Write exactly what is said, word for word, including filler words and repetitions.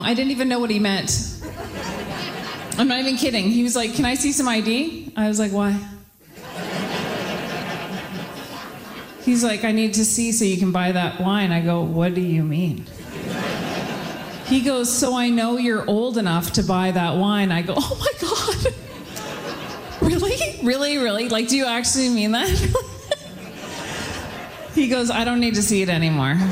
I didn't even know what he meant. I'm not even kidding. He was like, "Can I see some I D?" I was like, "Why?" He's like, "I need to see so you can buy that wine." I go, "What do you mean?" He goes, "So I know you're old enough to buy that wine." I go, "Oh my God. Really? Really, really? Like, do you actually mean that?" He goes, "I don't need to see it anymore."